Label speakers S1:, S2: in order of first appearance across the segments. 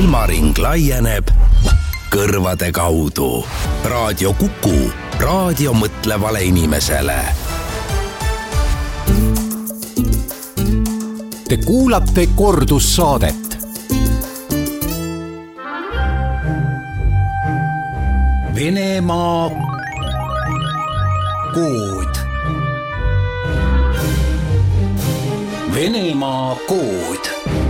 S1: silmaring laieneb kõrvade kaudu. Raadio Kuku, raadio mõtlevale inimesele.
S2: Te kuulate kordussaadet. Venemaa kood. Venemaa kood.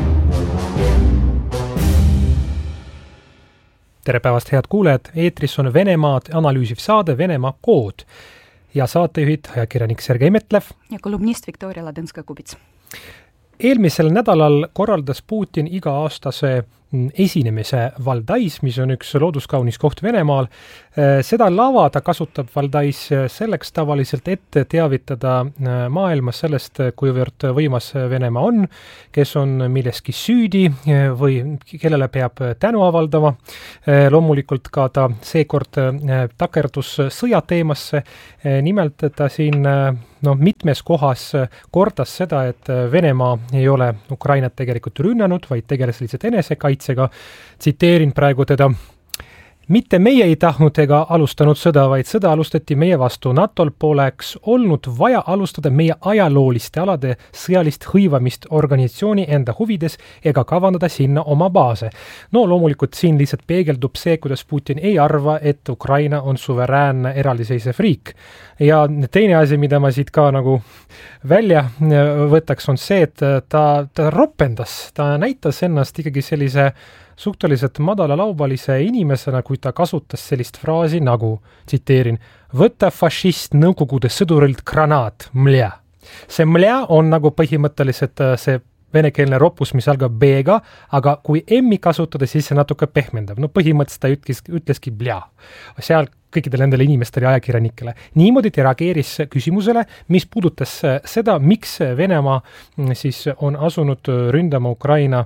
S3: Tere päevast, head kuulejad! Eetris on Venemaad analüüsiv saade Venemaa kood ja saatejuhid ajakirjanik Sergei Metlev
S4: ja kolumnist Viktoria Ladõnska-Kubits.
S3: Eelmisel nädalal korraldas Putin iga-aastase esinemise Valdais, mis on üks looduskaunis koht Venemaal. Seda lava ta kasutab Valdais selleks tavaliselt ette teavitada maailmas sellest, kuivõrd võimas Venemaa on, kes on milleski süüdi või kellele peab tänu avaldama. Loomulikult ka ta seekord takerdus sõjateemasse. Nimelt ta siin mitmes kohas kordas seda, et Venemaa ei ole Ukrainat tegelikult rünnanud, vaid tegeles lihtsalt enesekaitsega. Tsiteerin praegu teda. Mitte meie ei tahtnud ega alustanud sõda, vaid sõda alustati meie vastu. NATOl poleks olnud vaja alustada meie ajalooliste alade sõjalist hõivamist organisatsiooni enda huvides ega kavandada sinna oma baase. Loomulikult siin lihtsalt peegeldub see, kuidas Putin ei arva, et Ukraina on suveräänne eraldiseisev riik. Ja teine asi, mida ma siit ka nagu välja võtaks, on see, et ta ropendas, ta näitas ennast ikkagi sellise suhteliselt madala laubalise inimesena, kui ta kasutas sellist fraasi nagu, tsiteerin, võtta fašist nõukogude sõdurilt granaat, mlja. See mlja on nagu põhimõtteliselt see venekeelne ropus, mis algab B-ga, aga kui M-i kasutada, siis see natuke pehmendab. Põhimõtteliselt ta ütleski mlja. Seal kõikidele nendele inimestele ja ajakirjanikele. Niimoodi ta reageeris küsimusele, mis puudutas seda, miks Venemaa siis on asunud ründama Ukraina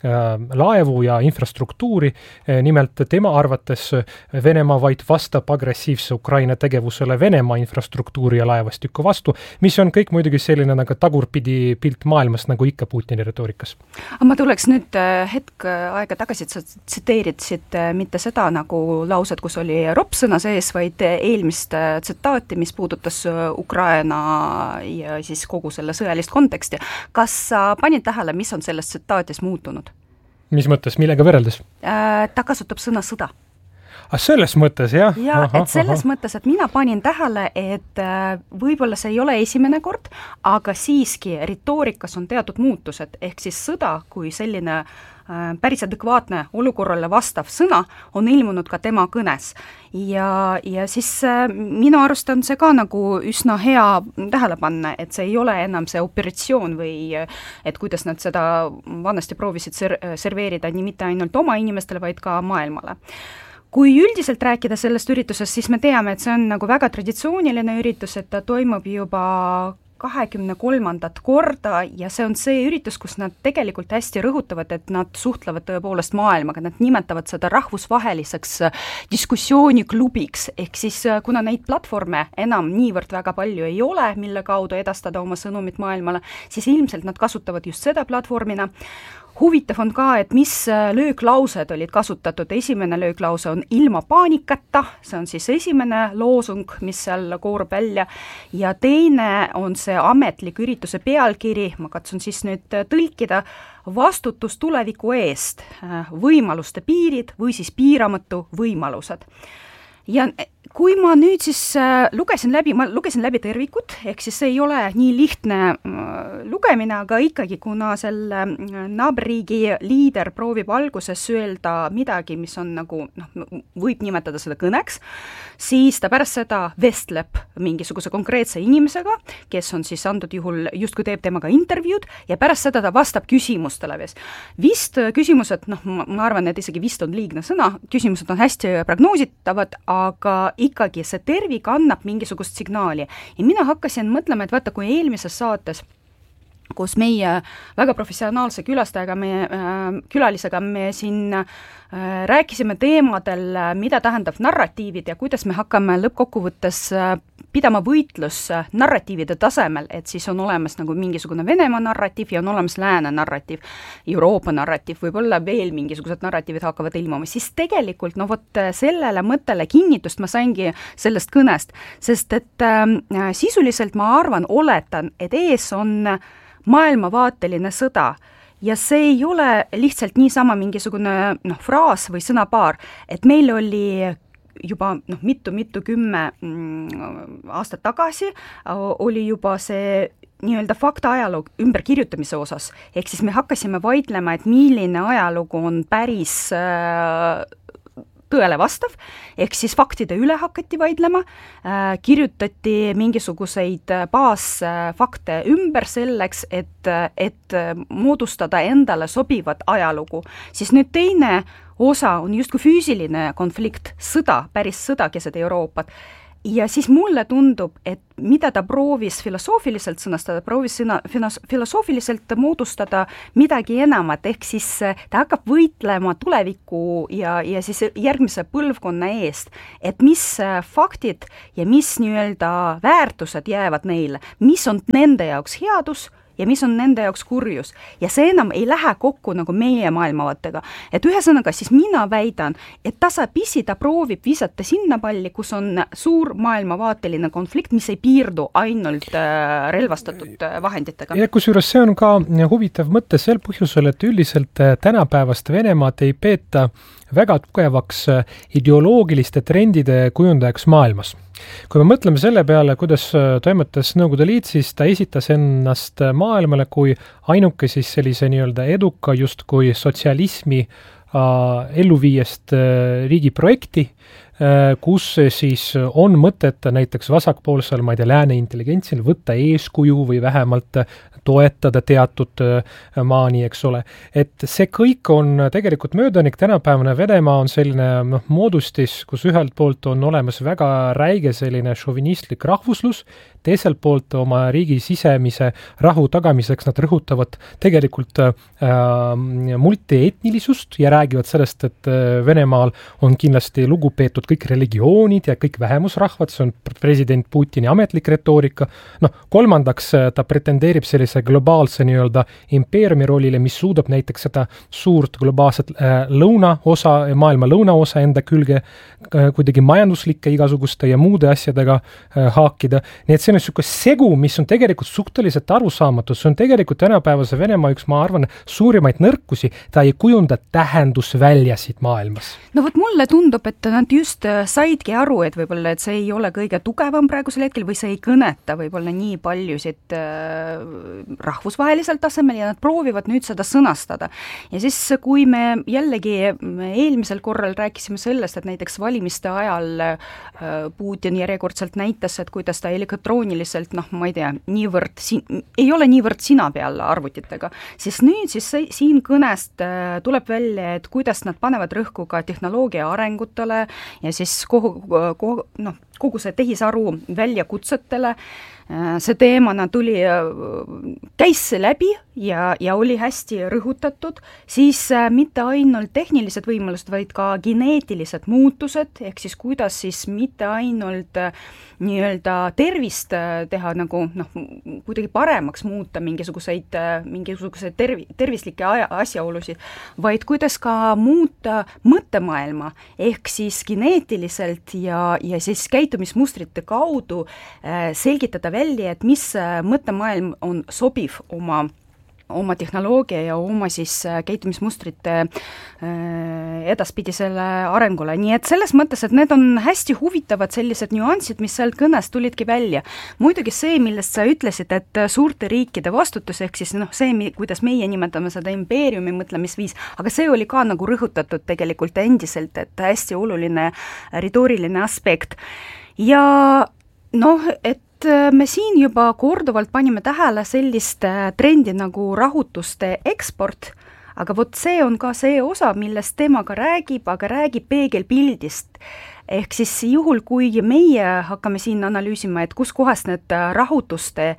S3: laevu ja infrastruktuuri. Nimelt tema arvates Venemaa vaid vastab agressiivse Ukraina tegevusele Venemaa infrastruktuuri ja laevastikku vastu, mis on kõik muidugi selline nagu tagurpidi pilt maailmas, nagu ikka Putini retoorikas.
S4: Ma tuleks nüüd hetk aega tagasi, et sa tsiteeritsid mitte seda nagu laused, kus oli ropsõna sees, vaid eelmist tsitaati, mis puudutas Ukraina ja siis kogu selle sõjalist konteksti. Kas sa panid tähele, mis on selles tsitaatis muutunud?
S3: Mis mõttes, millega võrreldes?
S4: Ta kasutab sõna sõda.
S3: Selles mõttes, jah?
S4: Ja, et selles mõttes, et mina panin tähele, et võib-olla see ei ole esimene kord, aga siiski retoorikas on teatud muutused, ehk siis sõda kui selline päris adekvaatne olukorrale vastav sõna on ilmunud ka tema kõnes. Ja siis minu arust on see ka nagu üsna hea tähele panna, et see ei ole enam see operatsioon või et kuidas nad seda vanasti proovisid serveerida nii mitte ainult oma inimestele, vaid ka maailmale. Kui üldiselt rääkida sellest üritusest, siis me teame, et see on nagu väga traditsiooniline üritus, et ta toimub juba 23. korda ja see on see üritus, kus nad tegelikult hästi rõhutavad, et nad suhtlevad tõepoolest maailmaga, nad nimetavad seda rahvusvaheliseks diskussiooniklubiks, ehk siis kuna neid platvorme enam niivõrd väga palju ei ole, mille kaudu edastada oma sõnumit maailmale, siis ilmselt nad kasutavad just seda platvormina. Huvitav on ka, et mis lööklaused olid kasutatud. Esimene lööklause on ilma paanikata, see on siis esimene loosung, mis seal koorub välja, ja teine on see ametlik ürituse pealkiri, ma katsun siis nüüd tõlkida, vastutus tuleviku eest, võimaluste piirid või siis piiramatu võimalused. Ja kui ma nüüd siis lugesin läbi tervikut, ehk siis see ei ole nii lihtne lugemine, aga ikkagi, kuna selle naaberriigi liider proovib alguses öelda midagi, mis on nagu, võib nimetada seda kõneks, siis ta pärast seda vestleb mingisuguse konkreetse inimesega, kes on siis antud juhul justkui teeb temaga intervjuud ja pärast seda ta vastab küsimustele. Vist küsimused, ma arvan, et isegi vist on liigne sõna, küsimused on hästi prognoositavad, aga ikkagi see tervik annab mingisugust signaali. Ja mina hakkasin mõtlema, et vaata, kui eelmises saates kus meie väga professionaalse külalisega me siin rääkisime teemadel, mida tähendab narratiivid ja kuidas me hakkame lõppkokkuvõttes pidama võitlus narratiivide tasemel, et siis on olemas nagu mingisugune Venemaa narratiiv ja on olemas lääne narratiiv, Euroopa narratiiv, võib-olla veel mingisugused narratiivid hakkavad ilmuma, siis tegelikult sellele mõttele kinnitust ma saingi sellest kõnest, sest et sisuliselt ma oletan, et ees on maailmavaateline sõda ja see ei ole lihtsalt niisama mingisugune fraas või sõnapaar, et meil oli juba mitu 10 aastat tagasi oli juba see nii-öelda faktajalugu ümberkirjutamise osas, ehk siis me hakkasime vaidlema, et milline ajalugu on päris tõele vastav, ehk siis faktide üle hakati vaidlema, kirjutati mingisuguseid baasfakte ümber selleks, et moodustada endale sobivat ajalugu. Siis nüüd teine osa on justkui füüsiline konflikt, sõda, päris sõda keset Euroopat. Ja siis mulle tundub, et mida ta proovis filosoofiliselt sõnastada, proovis filosoofiliselt moodustada midagi enamat, ehk siis ta hakkab võitlema tuleviku ja siis järgmise põlvkonna eest, et mis faktid ja mis nii-öelda väärtused jäävad neile, mis on nende jaoks headus ja mis on nende jaoks kurjus. Ja see enam ei lähe kokku nagu meie maailmavaatega. Et ühesõnaga siis mina väidan, et tasapisi ta proovib visata sinna palli, kus on suur maailmavaateline konflikt, mis ei piirdu ainult relvastatud vahenditega.
S3: Ja kusjuures see on ka huvitav mõte sel põhjusel, et üldiselt tänapäevast Venemaad ei peeta väga tugevaks ideoloogiliste trendide kujundajaks maailmas. Kui me mõtleme selle peale, kuidas toimetas Nõukogude Liit, siis ta esitas ennast maailmale kui ainuke siis sellise nii-öelda eduka justkui sotsialismi elluviiest riigiprojekti, kus siis on mõtet näiteks vasakpoolsel, ma ei tea, lääne intelligentsil võtta eeskuju või vähemalt toetada teatud maani, eks ole. Et see kõik on tegelikult möödanik, tänapäevane Venemaa on selline moodustis, kus ühelt poolt on olemas väga räige selline šovinistlik rahvuslus, teiselt poolt oma riigi sisemise rahu tagamiseks nad rõhutavad tegelikult multietnilisust ja räägivad sellest, et Venemaal on kindlasti lugupeetud kõik religioonid ja kõik vähemusrahvad, see on president Putini ametlik retoorika. Kolmandaks ta pretendeerib sellise globaalse nii-öelda impeeriumi rollile, mis suudab näiteks seda suurt globaalset maailma lõunaosa enda külge kuidagi majanduslike igasuguste ja muude asjadega haakida. Nii et see on niisugune segu, mis on tegelikult suhteliselt arusaamatud. See on tegelikult tänapäevase Venemaa üks, ma arvan, suurimaid nõrkusi. Ta ei kujunda tähendusväljasid maailmas.
S4: Mulle tundub, et nad just saidki aru, et võib-olla et see ei ole kõige tugevam praegusel hetkel või see ei kõneta võib-olla nii paljusid rahvusvahelisel tasemel ja nad proovivad nüüd seda sõnastada. Ja siis, kui me jällegi eelmisel korral rääkisime sellest, et näiteks valimiste ajal Putin järjekordselt näitas, et kuidas ta elektrooniliselt, ma ei tea, ei ole niivõrd sina peal arvutitega, siis nüüd siin kõnest tuleb välja, et kuidas nad panevad rõhku ka tehnoloogia arengutele ja siis kogu see tehisaru väljakutsetele. See teemana käis läbi ja oli hästi rõhutatud, siis mitte ainult tehnilised võimalused, vaid ka geneetilised muutused, ehk siis kuidas siis mitte ainult nii-öelda tervist teha nagu kuidagi paremaks muuta mingisuguseid tervislikke asjaolusid, vaid kuidas ka muuta mõttemaailma, ehk siis geneetiliselt ja siis käitumismustrite kaudu selgitada välja, et mis mõttemaailm on sobiv oma tehnoloogia ja oma siis käitumismustrite edaspidisele arengule. Nii et selles mõttes, et need on hästi huvitavad sellised nüansid, mis sealt kõnest tulidki välja. Muidugi see, millest sa ütlesid, et suurte riikide vastutus, ehk siis see, kuidas meie nimetame seda impeeriumi mõtlemisviis, aga see oli ka nagu rõhutatud tegelikult endiselt, et hästi oluline retooriline aspekt. Ja et me siin juba korduvalt panime tähele sellist trendi nagu rahutuste eksport, aga see on ka see osa, millest tema ka räägib, aga räägib peegelpildist. Ehk siis juhul, kui meie hakkame siin analüüsima, et kus kohast need rahutuste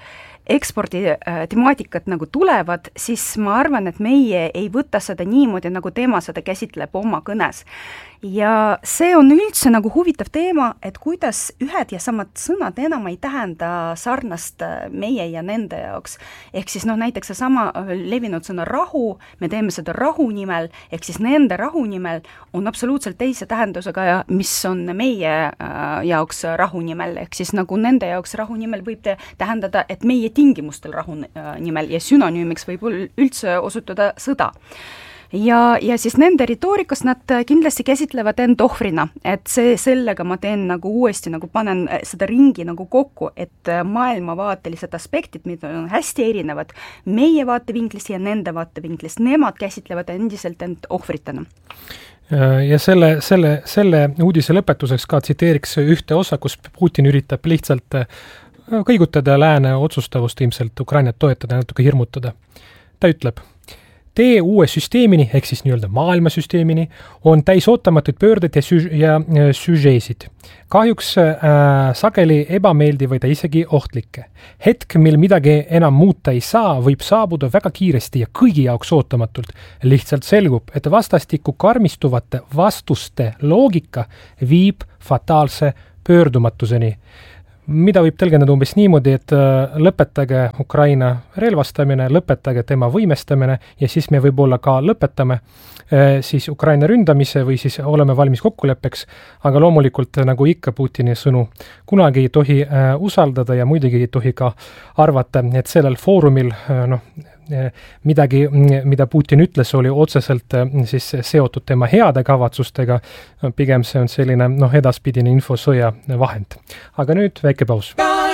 S4: ekspordi temaatikat nagu tulevad, siis ma arvan, et meie ei võta seda niimoodi, nagu tema seda käsitleb oma kõnes. Ja see on üldse nagu huvitav teema, et kuidas ühed ja samad sõnad enam ei tähenda sarnast meie ja nende jaoks. Ehk siis näiteks see sama levinud sõna rahu, me teeme seda rahu nimel, ehk siis nende rahu nimel on absoluutselt teise tähendusega, mis on meie jaoks rahu nimel, ehk siis nagu nende jaoks rahu nimel võib tähendada, et meie tingimustel rahu nimel ja sünonüümiks võib üldse osutuda sõda. Ja siis nende retoorikas nad kindlasti käsitlevad end ohvrina, et sellega ma teen nagu uuesti, nagu panen seda ringi nagu kokku, et maailmavaatelised aspektid, mida on hästi erinevad meie vaatevinklist ja nende vaatevinklist, nemad käsitlevad endiselt end ohvritena.
S3: Ja selle uudise lõpetuseks ka tsiteeriks ühte osa, kus Putin üritab lihtsalt kõigutada lääne otsustavust ilmselt Ukrainat toetada ja natuke hirmutada. Ta ütleb: tee uue süsteemini, ehk siis nii-öelda maailmasüsteemini, on täis ootamatuid pöördeid ja süžeesid. Kahjuks sageli ebameeldivaid ja isegi ohtlikke. Hetk, mil midagi enam muuta ei saa, võib saabuda väga kiiresti ja kõigi jaoks ootamatult. Lihtsalt selgub, et vastastikku karmistuvate vastuste loogika viib fataalse pöördumatuseni. Mida võib tõlgendada umbes niimoodi, et lõpetage Ukraina relvastamine, lõpetage tema võimestamine ja siis me võib-olla ka lõpetame siis Ukraina ründamise või siis oleme valmis kokkuleppeks, aga loomulikult nagu ikka Putini sõnu kunagi ei tohi usaldada ja muidugi ei tohi ka arvata, et sellel foorumil midagi, mida Putin ütles, oli otseselt siis seotud tema heade kavatsustega, pigem see on selline edaspidine infosõja vahend. Aga nüüd väike paus.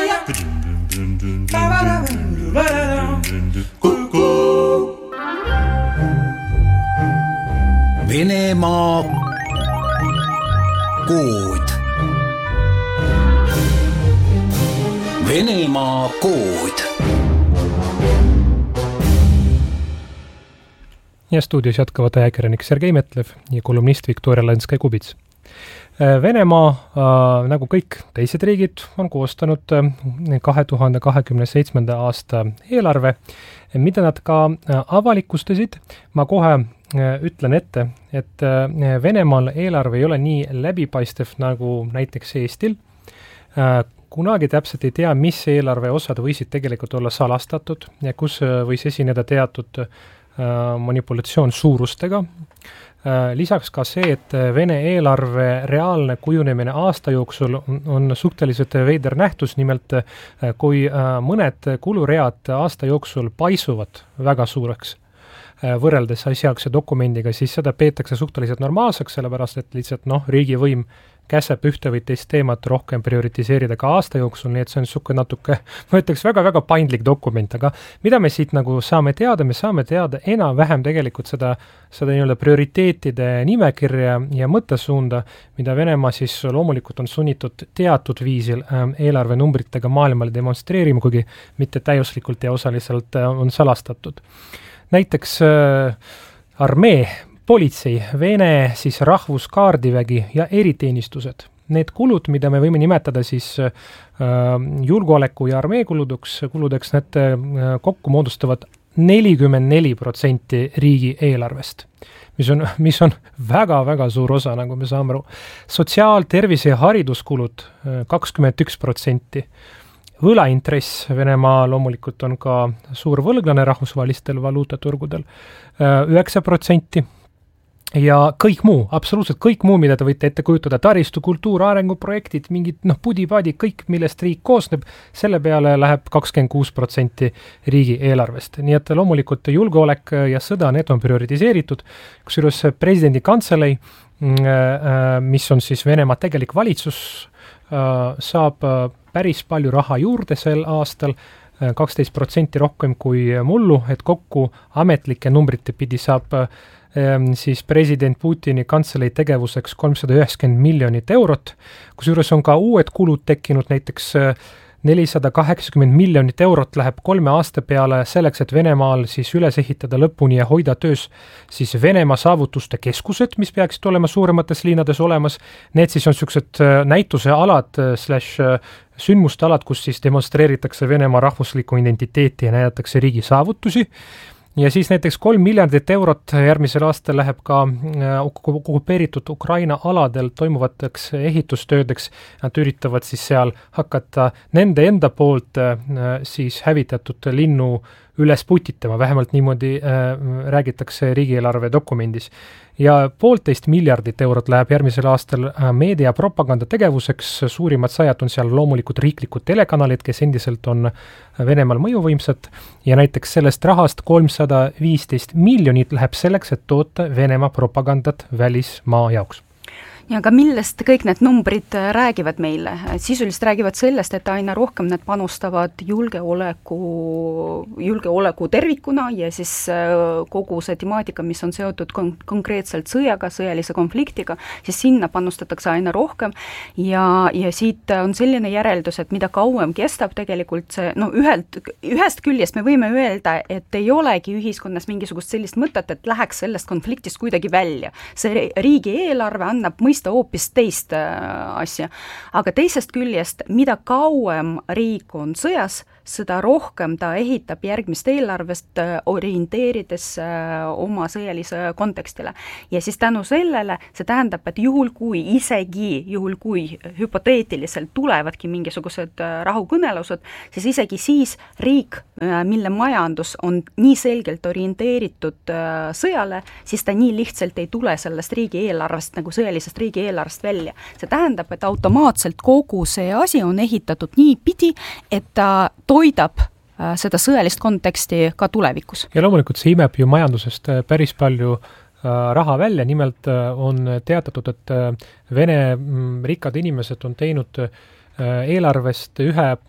S2: Venemaa kood. Venemaa kood.
S3: Ja stuudios jätkavad ajakirjanik Sergei Metlev ja kolumnist Viktoria Lenskõi-Kubits. Venemaa, nagu kõik teised riigid, on koostanud 2027. aasta eelarve, mida nad ka avalikustasid. Ma kohe ütlen ette, et Venemaal eelarve ei ole nii läbipaistev nagu näiteks Eestil. Kunagi täpselt ei tea, mis eelarve osad võisid tegelikult olla salastatud ja kus võis esineda teatud manipulatsioon suurustega. Lisaks ka see, et Vene eelarve reaalne kujunemine aasta jooksul on suhteliselt veider nähtus, nimelt kui mõned kuluread aasta jooksul paisuvad väga suureks võrreldes asjaakse dokumendiga, siis seda peetakse suhteliselt normaalseks, sellepärast et lihtsalt riigivõim käseb ühte või teist teemat rohkem prioritiseerida ka aasta jooksul, nii et see on suke natuke, ma ütleks, väga-väga paindlik dokument, aga mida me siit nagu saame teada enam-vähem tegelikult seda nii-öelda prioriteetide nimekirja ja mõttesuunda, mida Venemaa siis loomulikult on sunnitud teatud viisil eelarvenumbritega maailmale demonstreerima, kuigi mitte täiuslikult ja osaliselt on salastatud. Näiteks armee, politsei, Vene siis rahvuskaardivägi ja eriteenistused. Need kulud, mida me võime nimetada siis julgeoleku ja armee kuludeks, need kokku moodustavad 44% riigi eelarvest, mis on väga-väga suur osa, nagu me saame aru. Sotsiaal-, tervise- ja hariduskulud 21%. Võlaintress, Venemaa loomulikult on ka suur võlglane rahvusvahelistel valuutaturgudel, 9%. Ja kõik muu, absoluutselt kõik muu, mida te võite ette kujutada, taristu, kultuur, arenguprojektid, mingid pudi-padi, kõik, millest riik koosneb, selle peale läheb 26% riigi eelarvest. Nii et loomulikult julgeolek ja sõda, need on prioritiseeritud, kusjuures presidendi kantselei, mis on siis Venemaa tegelik valitsus, saab päris palju raha juurde sel aastal, 12% rohkem kui mullu, et kokku ametlike numbrite pidi saab siis president Putini kantselei tegevuseks 390 miljonit eurot, kusjuures on ka uued kulud tekkinud, näiteks 480 miljonit eurot läheb 3 aasta peale selleks, et Venemaal siis üles ehitada lõpuni ja hoida töös siis Venemaa saavutuste keskused, mis peaksid olema suuremates linnades olemas. Need siis on sellised näitusealad / sündmuste alad, kus siis demonstreeritakse Venemaa rahvuslikku identiteeti ja näidatakse riigi saavutusi. Ja siis näiteks 3 miljardit eurot järgmisel aastal läheb ka okupeeritud Ukraina aladel toimuvateks ehitustöödeks. Nad üritavad siis seal hakata nende enda poolt siis hävitatud linnu üles putitama, vähemalt niimoodi räägitakse riigieelarve dokumendis. Ja 1,5 miljardit eurot läheb järgmisel aastal meedia propaganda tegevuseks, suurimad sajad on seal loomulikud riiklikud telekanalid, kes endiselt on Venemaal mõjuvõimsad, ja näiteks sellest rahast 315 miljonit läheb selleks, et toota Venemaa propagandat välismaa jaoks.
S4: Ja aga millest kõik need numbrid räägivad meile? Sisuliselt räägivad sellest, et aina rohkem need panustavad julgeoleku tervikuna ja siis kogu see temaatika, mis on seotud konkreetselt sõjaga, sõjalise konfliktiga, siis sinna panustatakse aina rohkem ja siit on selline järeldus, et mida kauem kestab tegelikult see, ühest küljest me võime öelda, et ei olegi ühiskonnas mingisugust sellist mõtet, et läheks sellest konfliktist kuidagi välja. See riigieelarve annab hoopis teist asja. Aga teisest küljest, mida kauem riik on sõjas, seda rohkem ta ehitab järgmist eelarvest orienteerides oma sõjalise kontekstile. Ja siis tänu sellele see tähendab, et juhul kui hüpoteetiliselt tulevadki mingisugused rahukõnelused, siis isegi siis riik, mille majandus on nii selgelt orienteeritud sõjale, siis ta nii lihtsalt ei tule sellest riigieelarvest, nagu sõjalisest riigieelarvest välja. See tähendab, et automaatselt kogu see asi on ehitatud nii pidi, et ta toidab seda sõjalist konteksti ka tulevikus.
S3: Ja loomulikult see imeb ju majandusest päris palju raha välja, nimelt on teatatud, et Vene rikkad inimesed on teinud eelarvest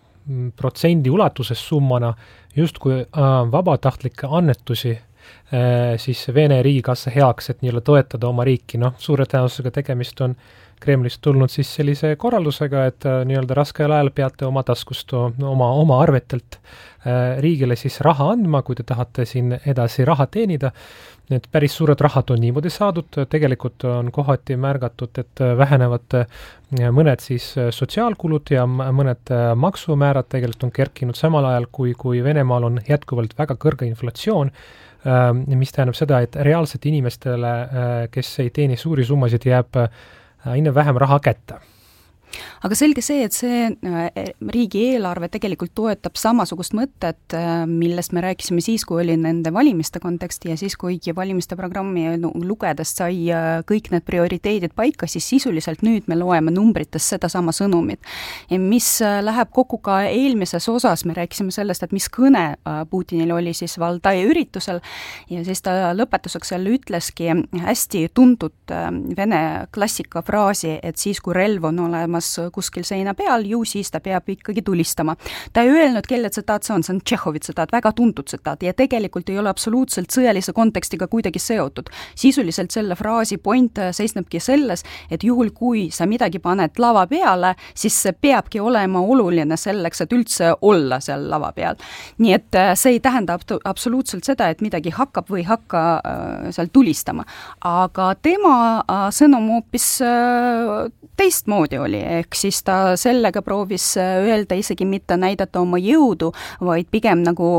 S3: 1% ulatuses summana justkui vabatahtlikke annetusi siis Vene riigikassa heaks, et nii-öelda toetada oma riiki. Suure tõenäosusega tegemist on Kremlist tulnud siis sellise korraldusega, et nii-öelda raskel ajal peate oma taskust, oma arvetelt riigile siis raha andma, kui te tahate siin edasi raha teenida. Need päris suured rahad on niimoodi saadud, tegelikult on kohati märgatud, et vähenevad mõned siis sotsiaalkulud ja mõned maksumäärad tegelikult on kerkinud samal ajal, kui Venemaal on jätkuvalt väga kõrge inflatsioon, mis tähendab seda, et reaalselt inimestele, kes ei teeni suuri summasid, jääb aina vähem raha kätte.
S4: Aga selge see, et see riigieelarve tegelikult toetab samasugust mõtet, millest me rääkisime siis, kui oli nende valimiste konteksti ja siis, kui valimiste programmi lugedes sai kõik need prioriteedid paika, siis sisuliselt nüüd me loeme numbrites seda sama sõnumit. Ja mis läheb kokku ka eelmises osas, me rääkisime sellest, et mis kõne Putinil oli siis Valdai üritusel ja siis ta lõpetuseks seal ütleski hästi tuntud Vene klassika fraasi, et siis, kui relv on olemas kuskil seina peal, ju siis ta peab ikkagi tulistama. Ta ei öelnud, kelle tsitaat see on Tšehhovi tsitaat, väga tuntud tsitaat ja tegelikult ei ole absoluutselt sõjalise kontekstiga kuidagi seotud. Sisuliselt selle fraasi point seisnebki selles, et juhul kui sa midagi paned lava peale, siis see peabki olema oluline selleks, et üldse olla seal lava peal. Nii et see ei tähenda absoluutselt seda, et midagi hakkab või hakka seal tulistama. Aga tema sõnum hoopis teistmoodi oli, ehk siis ta sellega proovis öelda isegi mitte näidata oma jõudu, vaid pigem nagu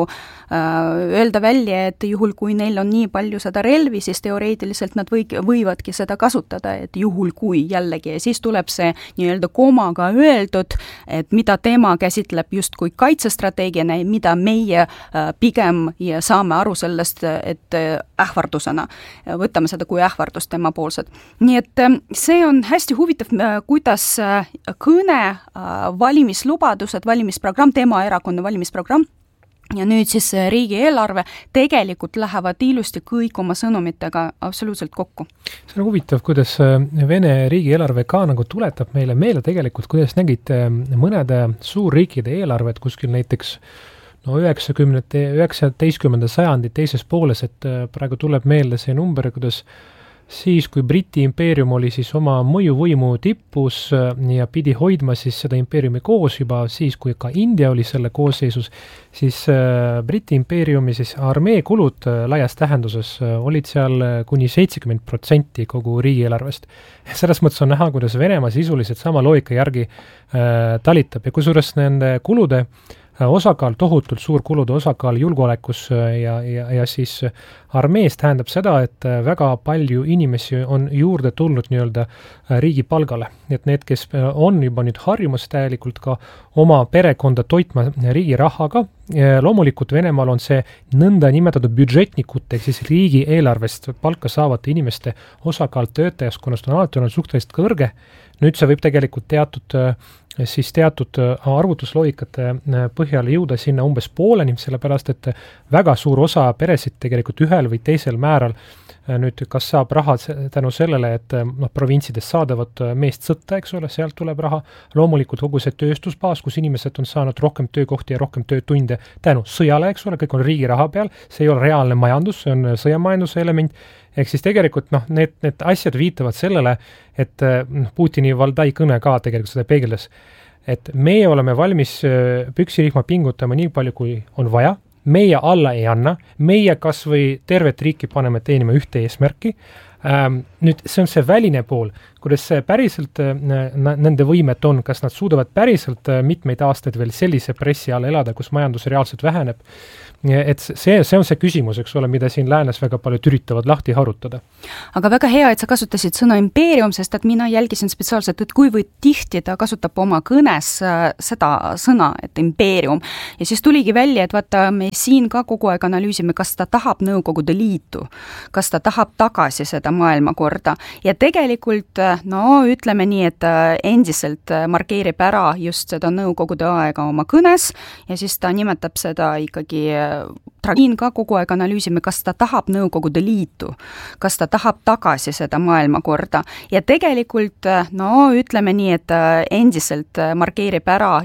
S4: öelda välja, et juhul kui neil on nii palju seda relvi, siis teoreetiliselt nad võivadki seda kasutada, et juhul kui jällegi, ja siis tuleb see nii-öelda komaga öeldud, et mida tema käsitleb just kui kaitsestrateegiana ja mida meie pigem ja saame aru sellest, et ähvardusena, võtame seda kui ähvardust tema poolsed. Nii et see on hästi huvitav, kuidas kõne, valimislubadused, valimisprogramm, tema erakonna valimisprogramm ja nüüd siis riigieelarve tegelikult lähevad ilusti kõik oma sõnumitega absoluutselt kokku.
S3: See on huvitav, kuidas Vene riigieelarve ka nagu tuletab meile tegelikult, kuidas nägid mõnede suurriikide eelarved kuskil näiteks 19. sajandi teises pooles, et praegu tuleb meelde see number, kuidas siis, kui Briti impeerium oli siis oma mõjuvõimu tippus ja pidi hoidma siis seda impeeriumi koos juba siis, kui ka India oli selle koosseisus, siis Briti impeeriumi siis armeekulud laias tähenduses olid seal kuni 70% kogu riigieelarvest. Selles mõttes on näha, kuidas Venemaa sisuliselt sama loogika järgi talitab ja kusjuures nende kulude osakaal, tohutult suur kulude osakaal julgeolekus ja siis armees tähendab seda, et väga palju inimesi on juurde tulnud nii-öelda riigi palgale. Et need, kes on juba nüüd harjumas täielikult ka oma perekonda toitma riigi rahaga, loomulikult Venemaal on see nõnda nimetatud budžetnikute, ehk siis riigi eelarvest palka saavate inimeste osakaal töötajaskonnast on alati olnud suhteliselt kõrge. Nüüd see võib tegelikult teatud arvutusloogikate põhjal jõuda sinna umbes pooleni, sellepärast et väga suur osa peresid tegelikult ühel või teisel määral nüüd kas saab raha tänu sellele, et provintsides saadavat meest sõtta, eks ole, sealt tuleb raha, loomulikult kogu see tööstusbaas, kus inimesed on saanud rohkem töökohti ja rohkem töötunde tänu sõjale, eks ole, kõik on riigi raha peal, see ei ole reaalne majandus, see on sõjamajanduse element, ehk siis tegelikult need asjad viitavad sellele, et Putini Valdai kõne ka tegelikult seda peegeldas, et meie oleme valmis püksirihma pingutama nii palju, kui on vaja, meie alla ei anna, meie kas või tervet riiki paneme teenima ühte eesmärki. Nüüd see on see väline pool, kuidas see päriselt nende võimet on, kas nad suudavad päriselt mitmeid aastaid veel sellise pressi all elada, kus majandus reaalselt väheneb. Et see on see küsimus, eks ole, mida siin läänes väga paljud üritavad lahti harutada.
S4: Aga väga hea, et sa kasutasid sõna impeerium, sest et mina jälgisin spetsiaalselt, et kuivõrd tihti ta kasutab oma kõnes seda sõna, et impeerium. Ja siis tuligi välja, et vaata, me siin ka kogu aeg analüüsime, kas ta tahab Nõukogude Liitu, kas ta tahab tagasi seda maailmakorda. Ja tegelikult, ütleme nii, et endiselt markeerib ära just seda Nõukogude aega oma kõnes ja siis ta nimetab seda ikkagi Tragiin ka kogu aeg analüüsime, kas ta tahab Nõukogude Liitu, kas ta tahab tagasi seda maailmakorda ja tegelikult, ütleme nii, et endiselt markeerib ära